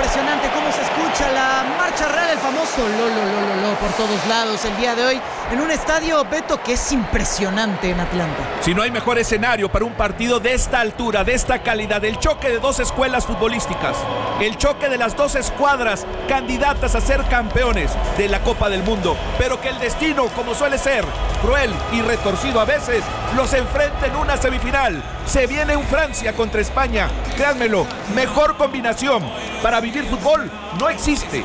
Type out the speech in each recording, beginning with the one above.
impresionante cómo se escucha la marcha real, el famoso lo por todos lados el día de hoy en un estadio, Beto, que es impresionante en Atlanta. Si no hay mejor escenario para un partido de esta altura, de esta calidad, el choque de dos escuelas futbolísticas, el choque de las dos escuadras candidatas a ser campeones de la Copa del Mundo, pero que el destino, como suele ser, cruel y retorcido a veces, los enfrenta en una semifinal. Se viene un Francia contra España, créanmelo, mejor combinación para vivir fútbol no existe.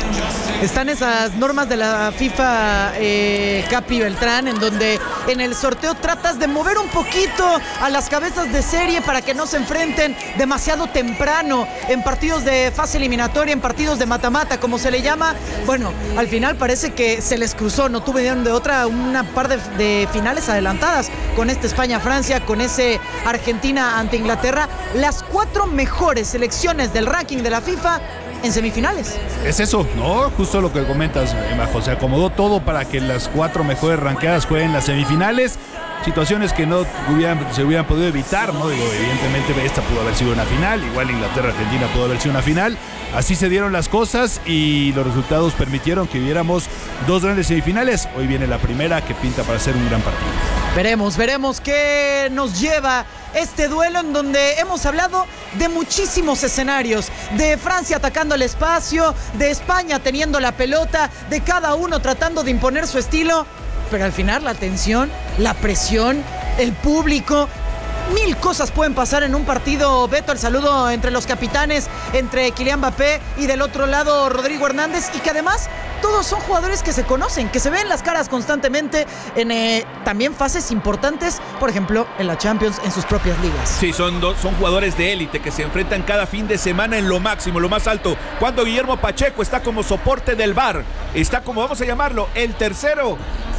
Están esas normas de la FIFA, Capi Beltrán, en donde en el sorteo tratas de mover un poquito a las cabezas de serie para que no se enfrenten demasiado temprano en partidos de fase eliminatoria, en partidos de mata-mata, como se le llama. Bueno, al final parece que se les cruzó, no tuvieron de otra una par de finales adelantadas con este España-Francia, con ese Argentina ante Inglaterra, las 4 mejores selecciones del ranking de la FIFA en semifinales. Es eso, ¿no? Justo lo que comentas, Majo. Se acomodó todo para que las 4 mejores ranqueadas jueguen las semifinales. Situaciones que no se hubieran podido evitar, ¿no? Digo, evidentemente esta pudo haber sido una final, igual Inglaterra-Argentina pudo haber sido una final. Así se dieron las cosas y los resultados permitieron que viéramos 2 grandes semifinales. Hoy viene la primera, que pinta para ser un gran partido. Veremos qué nos lleva este duelo, en donde hemos hablado de muchísimos escenarios, de Francia atacando el espacio, de España teniendo la pelota, de cada uno tratando de imponer su estilo, pero al final la tensión, la presión, el público, 1000 cosas pueden pasar en un partido. Beto, el saludo entre los capitanes, entre Kylian Mbappé y del otro lado Rodrigo Hernández, y que además todos son jugadores que se conocen, que se ven las caras constantemente en también fases importantes, por ejemplo, en la Champions, en sus propias ligas. Sí, son jugadores de élite que se enfrentan cada fin de semana en lo máximo, lo más alto. Cuando Guillermo Pacheco está como soporte del VAR, está como, vamos a llamarlo, el tercero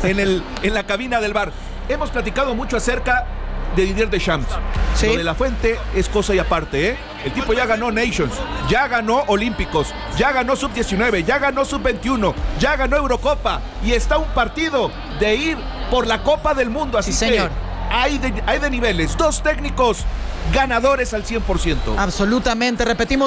en la cabina del VAR. Hemos platicado mucho acerca de Didier Deschamps. Sí. Lo de La Fuente es cosa y aparte, ¿eh? El tipo ya ganó Nations, ya ganó Olímpicos, ya ganó Sub-19, ya ganó Sub-21, ya ganó Eurocopa y está un partido de ir por la Copa del Mundo. Así sí, señor. Hay de niveles, 2 técnicos ganadores al 100%. Absolutamente, repetimos.